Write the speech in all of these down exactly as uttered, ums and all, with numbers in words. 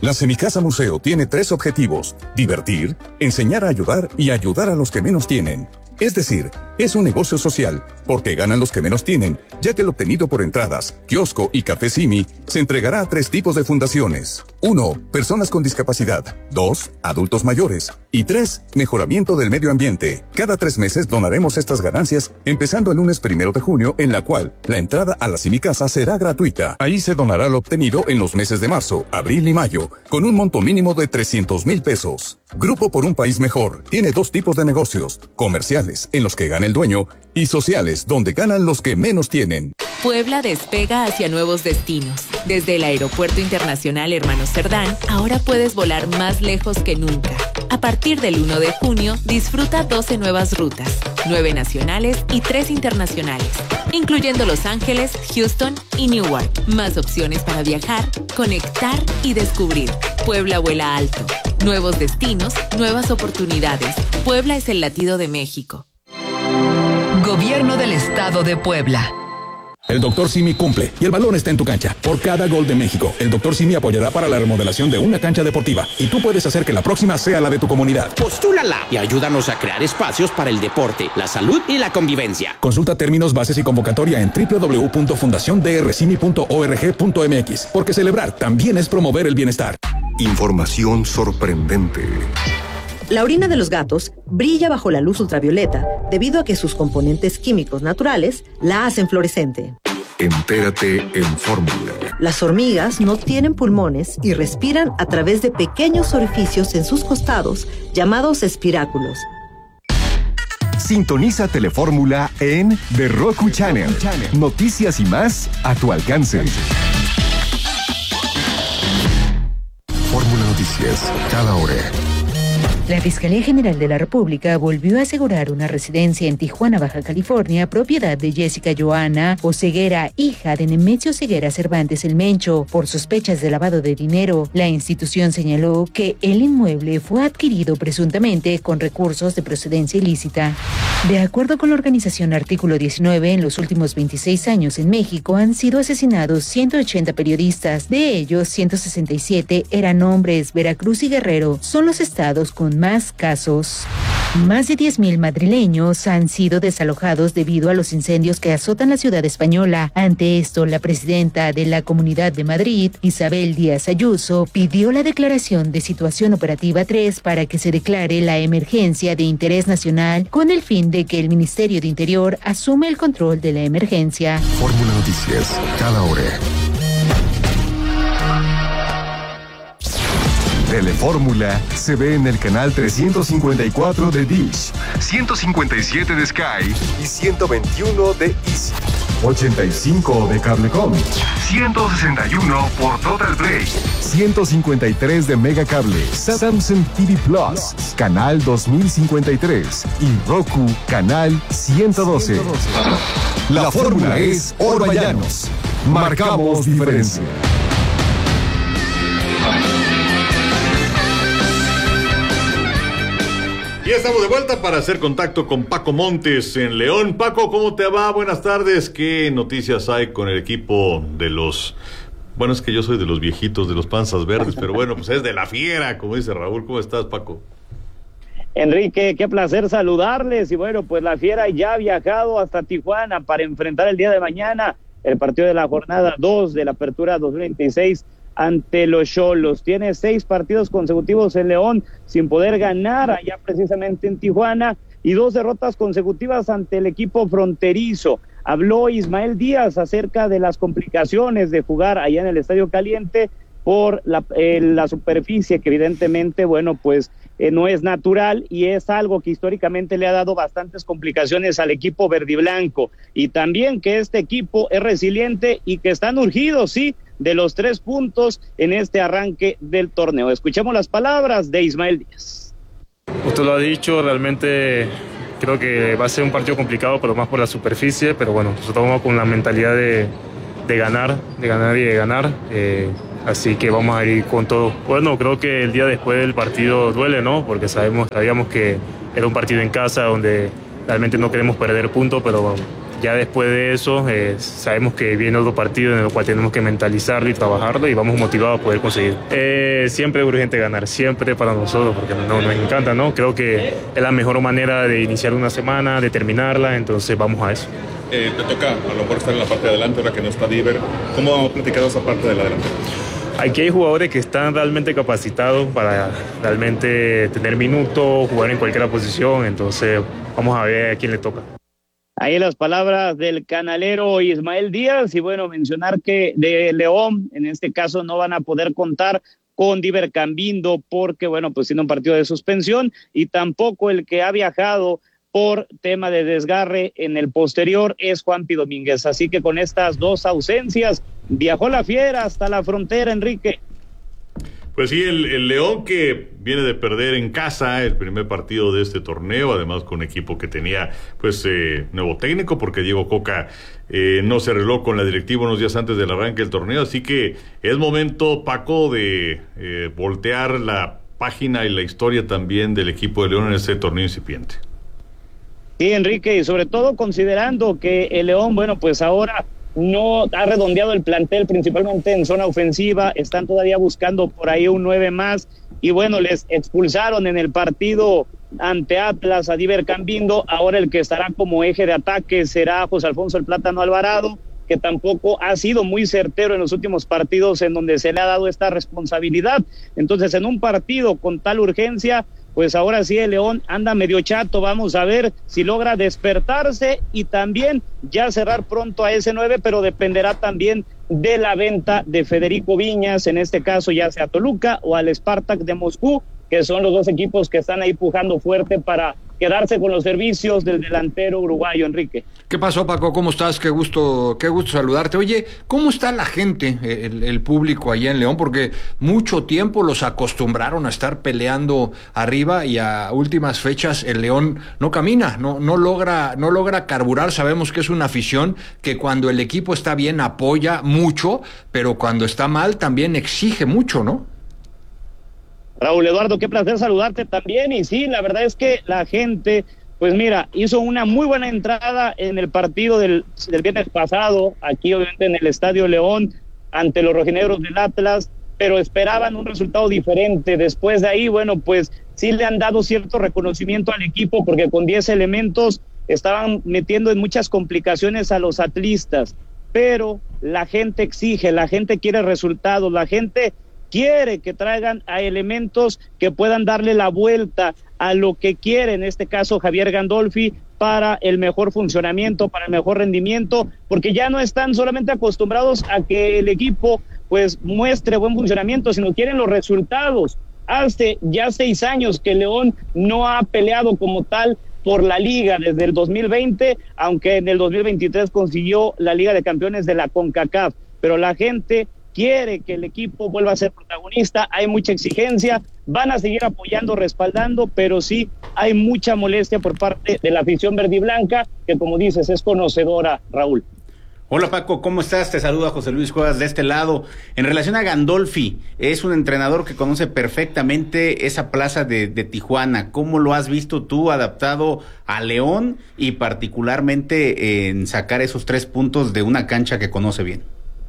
La Semicasa Museo tiene tres objetivos: divertir, enseñar a ayudar y ayudar a los que menos tienen. Es decir, es un negocio social, porque ganan los que menos tienen, ya que el obtenido por entradas, kiosco y café Simi se entregará a tres tipos de fundaciones. uno. Personas con discapacidad. dos. Adultos mayores. Y tres. Mejoramiento del medio ambiente. Cada tres meses donaremos estas ganancias, empezando el lunes primero de junio, en la cual la entrada a la Semicasa será gratuita. Ahí se donará lo obtenido en los meses de marzo, abril y mayo, con un monto mínimo de trescientos mil pesos. Grupo por un País Mejor tiene dos tipos de negocios: comerciales, en los que gana el dueño, y sociales, donde ganan los que menos tienen. Puebla despega hacia nuevos destinos. Desde el Aeropuerto Internacional Hermanos Cerdán, ahora puedes volar más lejos que nunca. A partir del uno de junio, disfruta doce nuevas rutas, nueve nacionales y tres internacionales, incluyendo Los Ángeles, Houston y Newark. Más opciones para viajar, conectar y descubrir. Puebla vuela alto. Nuevos destinos, nuevas oportunidades. Puebla es el latido de México. Gobierno del Estado de Puebla. El doctor Simi cumple y el balón está en tu cancha. Por cada gol de México, el doctor Simi apoyará para la remodelación de una cancha deportiva y tú puedes hacer que la próxima sea la de tu comunidad. Postúlala y ayúdanos a crear espacios para el deporte, la salud y la convivencia. Consulta términos, bases y convocatoria en doble u doble u doble u punto fundación d r simi punto org punto m x, porque celebrar también es promover el bienestar. Información sorprendente. La orina de los gatos brilla bajo la luz ultravioleta debido a que sus componentes químicos naturales la hacen fluorescente. Entérate en Fórmula. Las hormigas no tienen pulmones y respiran a través de pequeños orificios en sus costados llamados espiráculos. Sintoniza Telefórmula en The Roku Channel. Noticias y más a tu alcance. Fórmula Noticias, cada hora. La Fiscalía General de la República volvió a asegurar una residencia en Tijuana, Baja California, propiedad de Jessica Joana Oseguera, hija de Nemesio Oseguera Cervantes el Mencho, por sospechas de lavado de dinero. La institución señaló que el inmueble fue adquirido presuntamente con recursos de procedencia ilícita. De acuerdo con la organización Artículo diecinueve, en los últimos veintiséis años en México han sido asesinados ciento ochenta periodistas. De ellos, ciento sesenta y siete eran hombres. Veracruz y Guerrero son los estados con más casos. Más de diez mil madrileños han sido desalojados debido a los incendios que azotan la ciudad española. Ante esto, la presidenta de la Comunidad de Madrid, Isabel Díaz Ayuso, pidió la declaración de situación operativa tres para que se declare la emergencia de interés nacional con el fin de que el Ministerio de Interior asuma el control de la emergencia. Fórmula Noticias, cada hora. Telefórmula se ve en el canal trescientos cincuenta y cuatro de Dish, ciento cincuenta y siete de Sky y ciento veintiuno de Easy, ochenta y cinco de Cablecom, ciento sesenta y uno por Total Play, ciento cincuenta y tres de Megacable, Samsung T V Plus, canal dos mil cincuenta y tres y Roku, canal ciento doce. La fórmula es Orballanos. Marcamos diferencia. Ya estamos de vuelta para hacer contacto con Paco Montes en León. Paco, ¿cómo te va? Buenas tardes. ¿Qué noticias hay con el equipo de los... Bueno, es que yo soy de los viejitos, de los panzas verdes, pero bueno, pues es de la fiera, como dice Raúl. ¿Cómo estás, Paco? Enrique, qué placer saludarles. Y bueno, pues la fiera ya ha viajado hasta Tijuana para enfrentar el día de mañana el partido de la jornada dos de la Apertura dos mil veintiséis ante los Xolos. Tiene seis partidos consecutivos en León sin poder ganar allá precisamente en Tijuana y dos derrotas consecutivas ante el equipo fronterizo. Habló Ismael Díaz acerca de las complicaciones de jugar allá en el Estadio Caliente por la, eh, la superficie que evidentemente, bueno, pues eh, no es natural y es algo que históricamente le ha dado bastantes complicaciones al equipo verdiblanco, y también que este equipo es resiliente y que están urgidos, sí, de los tres puntos en este arranque del torneo. Escuchemos las palabras de Ismael Díaz. Usted lo ha dicho, realmente creo que va a ser un partido complicado, pero más por la superficie, pero bueno, nosotros vamos con la mentalidad de, de ganar, de ganar y de ganar, eh, así que vamos a ir con todo. Bueno, creo que el día después del partido duele, ¿no? Porque sabemos, sabíamos que era un partido en casa donde realmente no queremos perder puntos, pero ya después de eso eh, sabemos que viene otro partido en el cual tenemos que mentalizarlo y trabajarlo y vamos motivados a poder conseguir. Eh, siempre es urgente ganar, siempre para nosotros, porque no, nos encanta, ¿no? Creo que es la mejor manera de iniciar una semana, de terminarla, entonces vamos a eso. Eh, te toca a lo mejor estar en la parte de adelante ahora que no está Diver. ¿Cómo ha platicado esa parte de la delantera? Aquí hay jugadores que están realmente capacitados para realmente tener minutos, jugar en cualquier posición, entonces vamos a ver a quién le toca. Ahí las palabras del canalero Ismael Díaz, y bueno, mencionar que de León, en este caso no van a poder contar con Diver Cambindo porque, bueno, pues tiene un partido de suspensión, y tampoco el que ha viajado por tema de desgarre en el posterior es Juanpi Domínguez. Así que con estas dos ausencias, viajó la Fiera hasta la frontera, Enrique. Pues sí, el, el León que viene de perder en casa el primer partido de este torneo, además con un equipo que tenía pues eh, nuevo técnico, porque Diego Coca eh, no se arregló con la directiva unos días antes del arranque del torneo, así que es momento, Paco, de eh, voltear la página y la historia también del equipo de León en este torneo incipiente. Sí, Enrique, y sobre todo considerando que el León, bueno, pues ahora no ha redondeado el plantel, principalmente en zona ofensiva, están todavía buscando por ahí un nueve más, y bueno, les expulsaron en el partido ante Atlas a Diver Cambindo. Ahora el que estará como eje de ataque será José Alfonso el Plátano Alvarado, que tampoco ha sido muy certero en los últimos partidos en donde se le ha dado esta responsabilidad. Entonces, en un partido con tal urgencia, pues ahora sí el León anda medio chato. Vamos a ver si logra despertarse y también ya cerrar pronto a ese nueve, pero dependerá también de la venta de Federico Viñas, en este caso ya sea a Toluca o al Spartak de Moscú, que son los dos equipos que están ahí pujando fuerte para quedarse con los servicios del delantero uruguayo, Enrique. ¿Qué pasó, Paco? ¿Cómo estás? Qué gusto, qué gusto saludarte. Oye, ¿cómo está la gente, el, el público allá en León? Porque mucho tiempo los acostumbraron a estar peleando arriba y a últimas fechas el León no camina, no, no logra, no logra carburar. Sabemos que es una afición que cuando el equipo está bien apoya mucho, pero cuando está mal también exige mucho, ¿no? Raúl Eduardo, qué placer saludarte también, y sí, la verdad es que la gente, pues mira, hizo una muy buena entrada en el partido del, del viernes pasado, aquí obviamente en el Estadio León, ante los rojinegros del Atlas, pero esperaban un resultado diferente. Después de ahí, bueno, pues sí le han dado cierto reconocimiento al equipo, porque con diez elementos estaban metiendo en muchas complicaciones a los atlistas, pero la gente exige, la gente quiere resultados, la gente quiere que traigan a elementos que puedan darle la vuelta a lo que quiere, en este caso Javier Gandolfi, para el mejor funcionamiento, para el mejor rendimiento, porque ya no están solamente acostumbrados a que el equipo pues muestre buen funcionamiento, sino quieren los resultados. Hace ya seis años que León no ha peleado como tal por la liga desde el dos mil veinte, aunque en el dos mil veintitrés consiguió la Liga de Campeones de la CONCACAF, pero la gente quiere que el equipo vuelva a ser protagonista, hay mucha exigencia, van a seguir apoyando, respaldando, pero sí hay mucha molestia por parte de la afición verde y blanca, que como dices, es conocedora, Raúl. Hola Paco, ¿cómo estás? Te saluda José Luis Cuevas de este lado. En relación a Gandolfi, es un entrenador que conoce perfectamente esa plaza de, de Tijuana. ¿Cómo lo has visto tú adaptado a León y particularmente en sacar esos tres puntos de una cancha que conoce bien?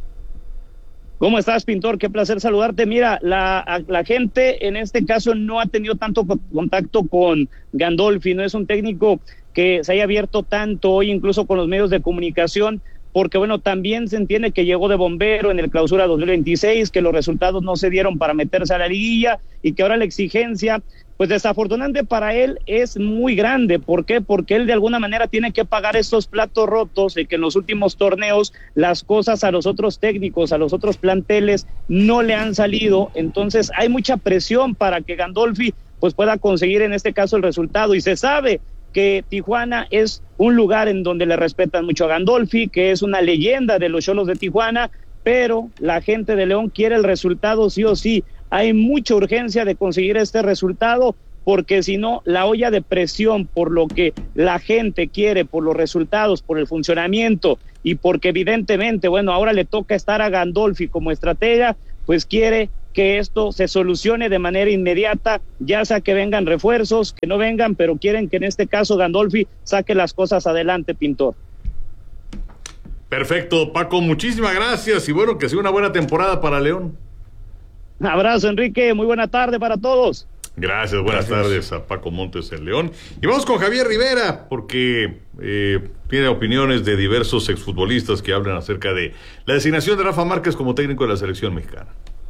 ¿Cómo estás, Pintor? Qué placer saludarte. Mira, la, la gente en este caso no ha tenido tanto contacto con Gandolfi, no es un técnico que se haya abierto tanto hoy, incluso con los medios de comunicación, porque bueno, también se entiende que llegó de bombero en el clausura dos mil veintiséis, que los resultados no se dieron para meterse a la liguilla y que ahora la exigencia, pues desafortunadamente para él es muy grande. ¿Por qué? Porque él de alguna manera tiene que pagar estos platos rotos y que en los últimos torneos las cosas a los otros técnicos, a los otros planteles no le han salido. Entonces hay mucha presión para que Gandolfi pues pueda conseguir en este caso el resultado, y se sabe que Tijuana es un lugar en donde le respetan mucho a Gandolfi, que es una leyenda de los Xolos de Tijuana, pero la gente de León quiere el resultado sí o sí. Hay mucha urgencia de conseguir este resultado, porque si no, la olla de presión por lo que la gente quiere, por los resultados, por el funcionamiento, y porque evidentemente, bueno, ahora le toca estar a Gandolfi como estratega, pues quiere que esto se solucione de manera inmediata, ya sea que vengan refuerzos, que no vengan, pero quieren que en este caso Gandolfi saque las cosas adelante, Pintor. Perfecto, Paco, muchísimas gracias y bueno, que sea una buena temporada para León. Un abrazo, Enrique, muy buena tarde para todos. Gracias, buenas Gracias. tardes a Paco Montes en León. Y vamos con Javier Rivera, porque eh, tiene opiniones de diversos exfutbolistas que hablan acerca de la designación de Rafa Márquez como técnico de la selección mexicana.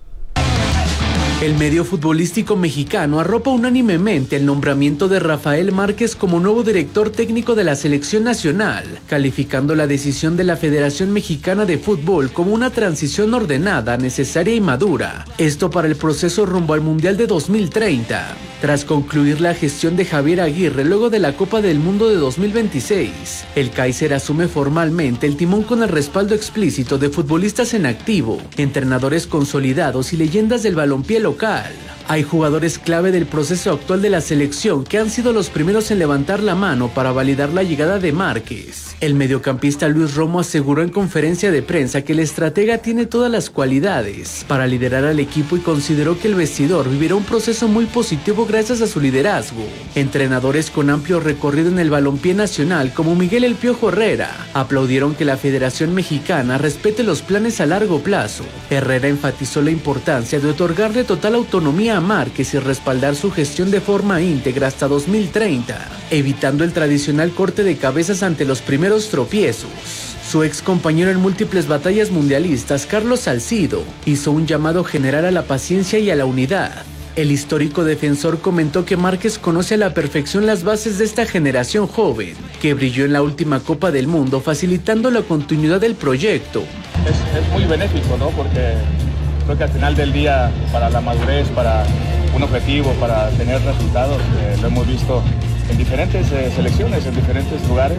El medio futbolístico mexicano arropa unánimemente el nombramiento de Rafael Márquez como nuevo director técnico de la selección nacional, calificando la decisión de la Federación Mexicana de Fútbol como una transición ordenada, necesaria y madura. Esto para el proceso rumbo al Mundial de dos mil treinta. Tras concluir la gestión de Javier Aguirre luego de la Copa del Mundo de dos mil veintiséis, el Kaiser asume formalmente el timón con el respaldo explícito de futbolistas en activo, entrenadores consolidados y leyendas del balompié local. Hay jugadores clave del proceso actual de la selección que han sido los primeros en levantar la mano para validar la llegada de Márquez. El mediocampista Luis Romo aseguró en conferencia de prensa que el estratega tiene todas las cualidades para liderar al equipo y consideró que el vestidor vivirá un proceso muy positivo gracias a su liderazgo. Entrenadores con amplio recorrido en el balompié nacional como Miguel El Piojo Herrera aplaudieron que la Federación Mexicana respete los planes a largo plazo. Herrera enfatizó la importancia de otorgarle total autonomía a Márquez y respaldar su gestión de forma íntegra hasta dos mil treinta, evitando el tradicional corte de cabezas ante los primeros tropiezos. Su ex compañero en múltiples batallas mundialistas, Carlos Salcido, hizo un llamado general a la paciencia y a la unidad. El histórico defensor comentó que Márquez conoce a la perfección las bases de esta generación joven, que brilló en la última Copa del Mundo, facilitando la continuidad del proyecto. Es, es muy benéfico, ¿no? Porque creo que al final del día, para la madurez, para un objetivo, para tener resultados, eh, lo hemos visto en diferentes eh, selecciones, en diferentes lugares,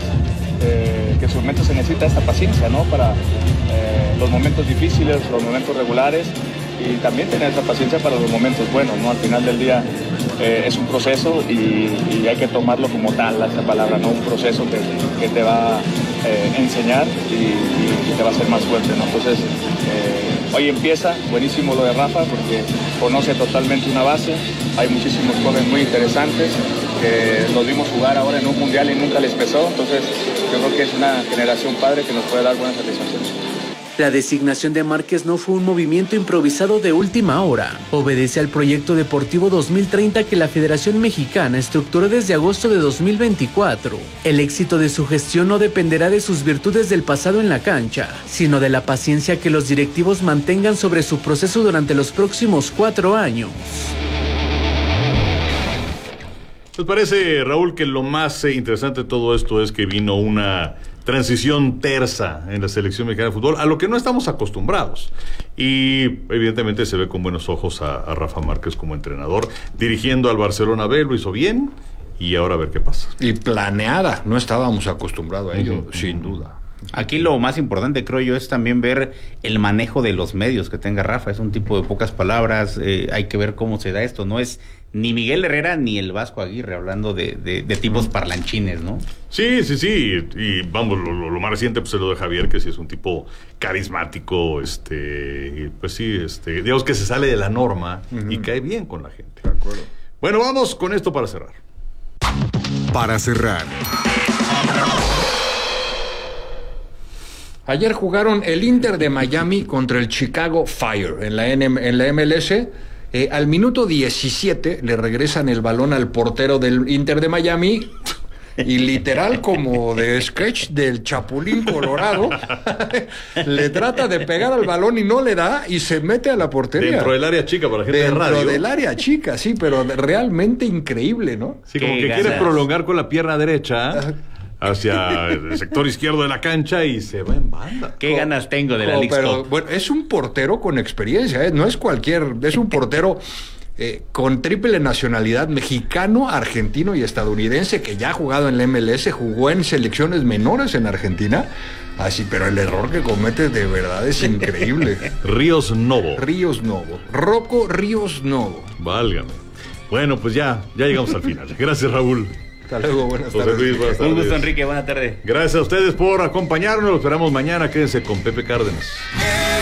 eh, que en su momento se necesita esta paciencia, ¿no? Para eh, los momentos difíciles, los momentos regulares, y también tener esa paciencia para los momentos buenos, ¿no? Al final del día eh, es un proceso y, y hay que tomarlo como tal, esa palabra, ¿no? Un proceso que, que te va a eh, enseñar y, y, y te va a hacer más fuerte, ¿no? Entonces, eh, hoy empieza, buenísimo lo de Rafa, porque conoce totalmente una base, hay muchísimos jóvenes muy interesantes, que los vimos jugar ahora en un mundial y nunca les pesó, entonces yo creo que es una generación padre que nos puede dar buenas satisfacciones. La designación de Márquez no fue un movimiento improvisado de última hora. Obedece al proyecto deportivo dos mil treinta que la Federación Mexicana estructuró desde agosto de dos mil veinticuatro. El éxito de su gestión no dependerá de sus virtudes del pasado en la cancha, sino de la paciencia que los directivos mantengan sobre su proceso durante los próximos cuatro años. ¿Les parece, Raúl, que lo más eh, interesante de todo esto es que vino una transición tersa en la selección mexicana de fútbol, a lo que no estamos acostumbrados? Y evidentemente se ve con buenos ojos a, a Rafa Márquez como entrenador, dirigiendo al Barcelona B, lo hizo bien, y ahora a ver qué pasa. Y planeada, no estábamos acostumbrados a ello, uh-huh. sin duda. Aquí lo más importante, creo yo, es también ver el manejo de los medios que tenga Rafa. Es un tipo de pocas palabras, eh, hay que ver cómo se da esto. No es ni Miguel Herrera ni el Vasco Aguirre, hablando de, de, de tipos parlanchines, ¿no? Sí, sí, sí. Y vamos, lo, lo más reciente pues es lo de Javier, que sí es un tipo carismático, este, pues sí, este, digamos que se sale de la norma uh-huh. y cae bien con la gente. De acuerdo. Bueno, vamos con esto para cerrar. Para cerrar. Ayer jugaron el Inter de Miami contra el Chicago Fire en la, N M, en la M L S. Eh, al minuto diecisiete le regresan el balón al portero del Inter de Miami y literal como de sketch del Chapulín Colorado le trata de pegar al balón y no le da y se mete a la portería. Dentro del área chica, para la gente de radio. Dentro del área chica, sí, pero realmente increíble, ¿no? Sí, como que ganas. Quiere prolongar con la pierna derecha hacia el sector izquierdo de la cancha y se va en banda. Qué ganas tengo de la League Pero bueno, es un portero con experiencia, ¿eh? No es cualquier, es un portero eh, con triple nacionalidad, mexicano, argentino y estadounidense, que ya ha jugado en la M L S, jugó en selecciones menores en Argentina. Así, pero el error que comete de verdad es increíble. Ríos Novo. Ríos Novo. Rocco Ríos Novo. Válgame. Bueno, pues ya, ya llegamos al final. Gracias, Raúl. Hasta luego, buenas José tardes. Luis, buenas tardes. Un gusto, Enrique, buena tarde. Gracias a ustedes por acompañarnos. Lo esperamos mañana. Quédense con Pepe Cárdenas.